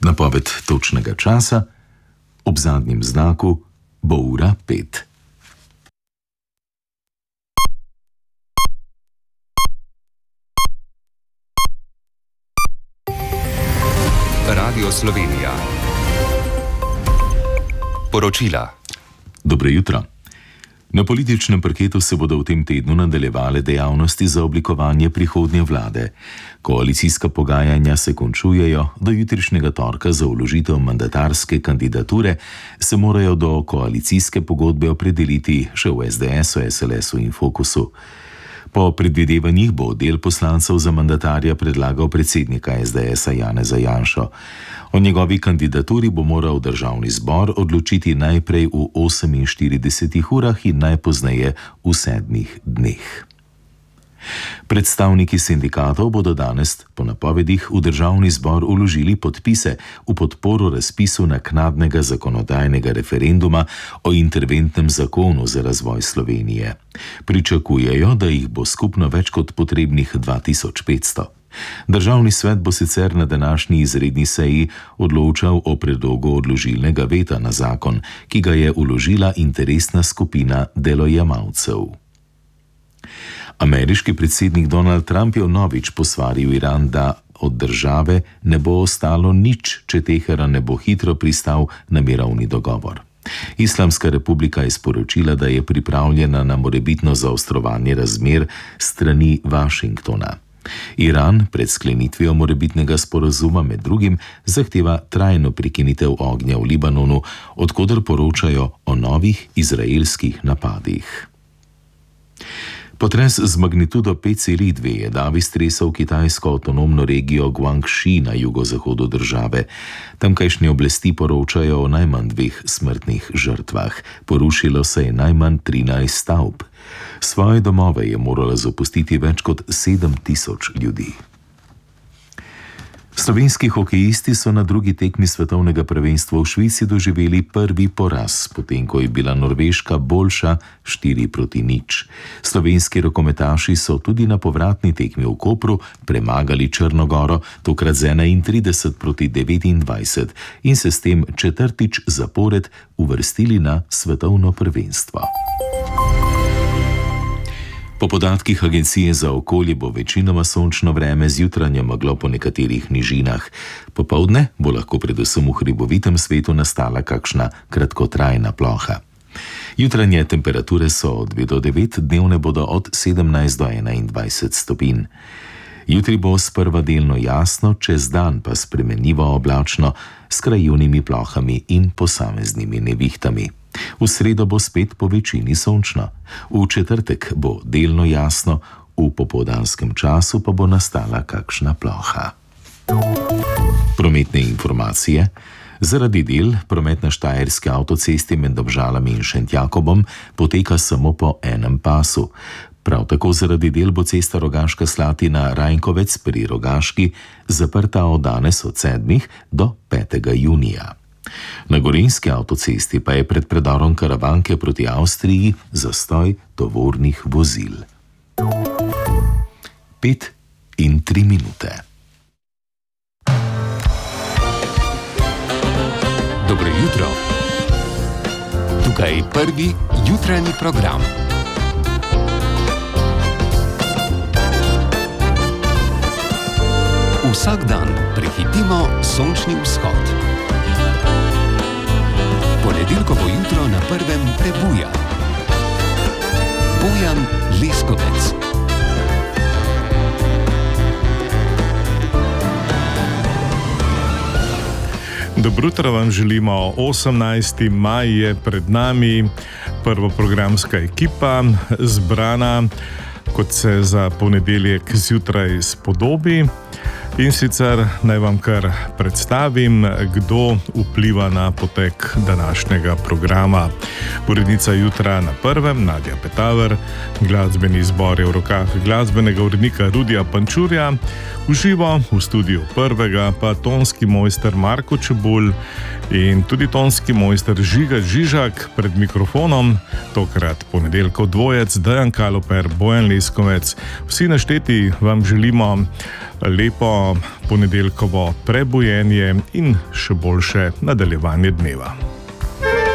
Napoved točnega časa: ob zadnjem znaku bo ura 5. Radio Slovenija. Poročila. Dobro jutro. Na političnem parketu se bodo v tem tednu nadaljevale dejavnosti za oblikovanje prihodnje vlade. Koalicijska pogajanja se končujejo, do jutrišnjega torka za vložitev mandatarske kandidature se morajo do koalicijske pogodbe opredeliti še v SDS-u, SLS-u in Fokusu. Po predvidevanjih bo del poslancev za mandatarja predlagal predsednika SDS-a Janeza Janšo. O njegovi kandidaturi bo moral državni zbor odločiti najprej v 48 urah in najpozneje v 7 dneh. Predstavniki sindikatov bodo danes po napovedih v državni zbor vložili podpise v podporo razpisu naknadnega zakonodajnega referenduma o interventnem zakonu za razvoj Slovenije. Pričakujejo, da jih bo skupno več kot potrebnih 2500. Državni svet bo sicer na današnji izredni seji odločal o predlogu odložilnega veta na zakon, ki ga je vložila interesna skupina delojemalcev. Ameriški predsednik Donald Trump je vnovič posvaril Iran, da od države ne bo ostalo nič, če Teheran ne bo hitro pristal na mirovni dogovor. Islamska republika je sporočila, da je pripravljena na morebitno zaostrovanje razmer strani Washingtona. Iran pred sklenitvijo morebitnega sporazuma med drugim zahteva trajno prekinitev ognja v Libanonu, od koder poročajo o novih izraelskih napadih. Potres z magnitudo 5,2 je davi stresel kitajsko avtonomno regijo Guangxi na jugozahodu države. Tamkajšnje oblasti poročajo o najmanj 2 smrtnih žrtvah. Porušilo se je najmanj 13 stavb. Svoje domove je moralo zapustiti več kot 7.000 ljudi. Slovenski hokejisti so na drugi tekmi svetovnega prvenstva v Švici doživeli prvi poraz, potem ko je bila Norveška boljša 4-0. Slovenski rokometaši so tudi na povratni tekmi v Kopru premagali Črnogoro, tokrat z 31-29 in se s tem 4. zapored uvrstili na svetovno prvenstvo. Po podatkih Agencije za okolje bo večinoma sončno vreme z jutranjo meglo po nekaterih nižinah. Popoldne bo lahko predvsem v hribovitem svetu nastala kakšna kratkotrajna ploha. Jutranje temperature so od 2 do 9, dnevne bodo od 17 do 21 stopinj. Jutri bo sprva delno jasno, čez dan pa spremenljivo oblačno s krajevnimi plohami in posameznimi nevihtami. V sredo bo spet po večini sončno. V četrtek bo delno jasno, v popoldanskem času pa bo nastala kakšna ploha. Prometne informacije. Zaradi del promet na Štajerski avtocesti med Domžalami in Šentjakobom poteka samo po enem pasu. Prav tako zaradi del bo cesta Rogaška Slatina-Rajnkovec pri Rogaški zaprta od danes od 7. do 5. junija. Na Gorenjski avtocesti pa je pred predorom Karavanke proti Avstriji zastoj tovornih vozil. 5 in 3 minute. Dobro jutro. Tukaj je prvi jutranji program. Vsak dan prehitimo sončni vzhod. Ponedeljkovo jutro na prvem prebuja. Bojan Leskovec. Dobro jutro vam želimo. 18. maj je pred nami, prvoprogramska ekipa zbrana, kot se za ponedeljek zjutraj spodobi. In sicer naj vam kar predstavim, kdo vpliva na potek današnjega programa. Urednica jutra na prvem, Nadja Petaver, glasbeni izbor je v rokah glasbenega urednika Rudija Pančurja, v živo v studiu prvega pa tonski mojster Marko Čebulj in tudi tonski mojster Žiga Žižak pred mikrofonom, tokrat ponedeljkov dvojec Dejan Kaloper, Bojan Leskovec. Vsi našteti vam želimo lepo ponedeljkovo prebojenje in še boljše nadaljevanje dneva.